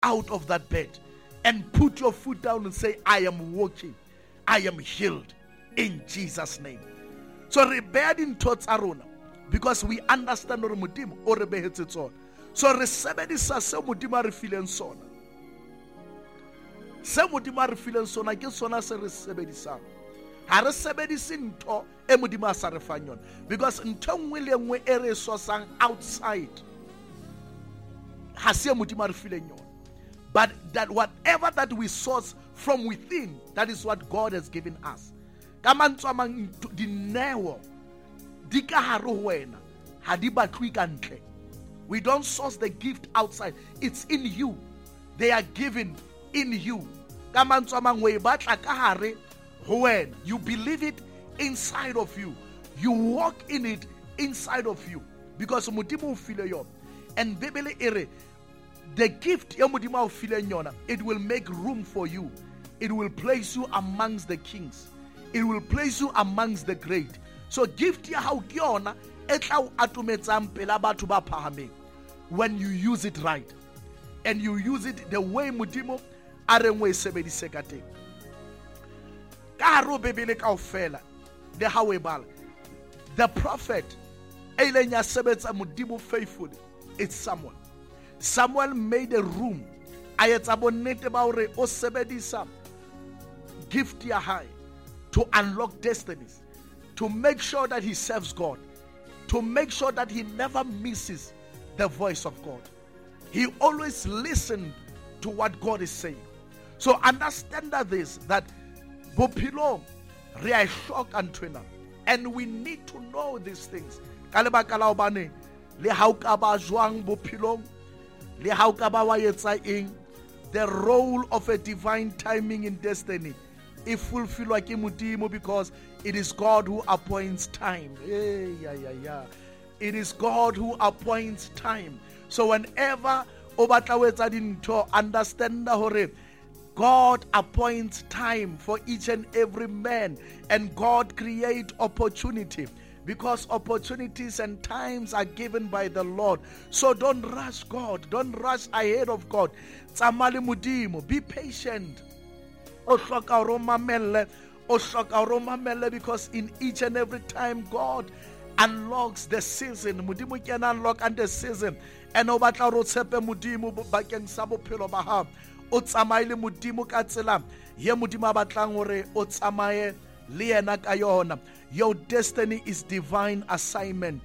out of that bed and put your foot down and say, I am walking, I am healed in Jesus' name. So rebed in thoughts arona because we understand or modimo or rebehetse tsona. So re sebedisa se modimo a re fileng sona. Se modimo a re fileng sona ke sona se re sebedisang. Ha re sebedise ntho e modimo a sa re fang yona, because ntho nngwe le nngwe e re sosang outside ha se modimo a re fileng yona. But that whatever that we source from within, that is what God has given us. Ka mantswe a mang dineo di ka hare ho wena ha di batlwe ka ntle. We don't source the gift outside. It's in you. They are given in you. Ka mantswe a mang we batla ka hare ho wena. You believe it inside of you. You walk in it inside of you. Because modimo o file yona. And Bibele ere the gift ya modimo o fileng yona, it will make room for you. It will place you amongst the kings. It will place you amongst the great. So gift ya hao ke yona e tla o atometsang pela batho ba phahameng when you use it right. And you use it the way modimo a reng o e sebedise ka teng. Ka hare ho Bebele kaofela le ha o e bala, the prophet e ileng ya sebetsa modimo faithfully, it's Samuel. Samuel made a room a etsa bonnete ba hore o sebedisa gift ya hae to unlock destinies, to make sure that he serves God, to make sure that he never misses the voice of God. He always listened to what God is saying. So understand that bophelo re a shock antwena, and we need to know these things. Ka lebaka la hobane le ha o ka ba jwang bophelong, le ha o ka ba wa etsa eng, the role of a divine timing in destiny e fulfillwa ke modimo, because it is God who appoints time. It is God who appoints time. So whenever o batla o etsa dintho, understand hore God appoints time for each and every man, and God creates opportunity, because opportunities and times are given by the Lord. So don't rush God, don't rush ahead of God. Tsamale modimo, be patient. O hloka hore o mamelle, because in each and every time God unlocks the season, modimo can unlock and the season, and o batla hore o tshepe modimo bakeng sa bophelo ba hao. O tsamaye le modimo ka tsela ye modimo a batlang hore o tsamaye le yena ka yona. Your destiny is divine assignment,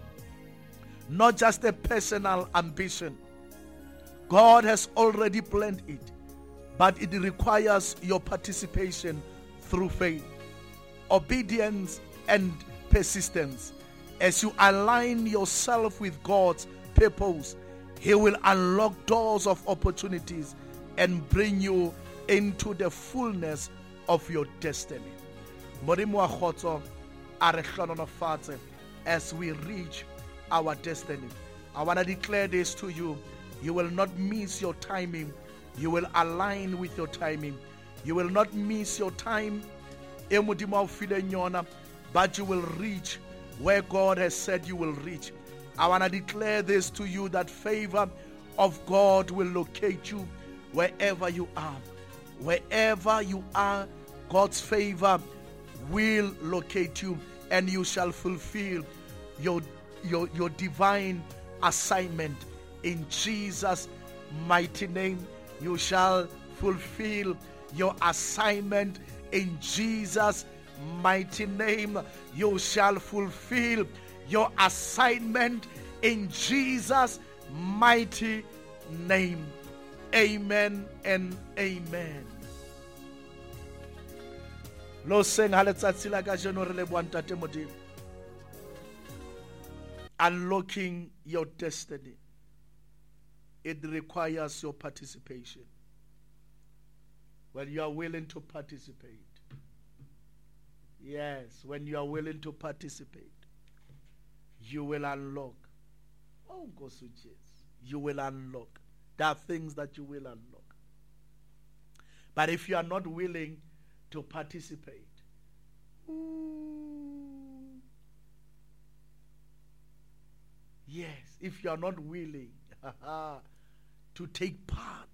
not just a personal ambition. God has already planned it, but it requires your participation through faith, obedience, and persistence. As you align yourself with God's purpose, He will unlock doors of opportunities and bring you into the fullness of your destiny. Modimo wa khotso a re hlonolofatse as we reach our destiny. I want to declare this to you. You will not miss your timing. You will align with your timing. You will not miss your time, modimo o fileng yona, but you will reach where God has said you will reach. I want to declare this to you, that favor of God will locate you wherever you are. Wherever you are, God's favor will locate you, and you shall fulfill your divine assignment. In Jesus' mighty name, you shall fulfill your assignment. In Jesus' mighty name, you shall fulfill your assignment. In Jesus' mighty name. Amen and amen. Lo seng ha letsatsi la ka jeno re leboha ntate modimo. Unlocking your destiny, it requires your participation. When you are willing to participate, yes, when you are willing to participate, you will unlock. Oh, God, you will unlock. There are things that you will unlock. But if you are not willing to participate, yes, if you are not willing to take part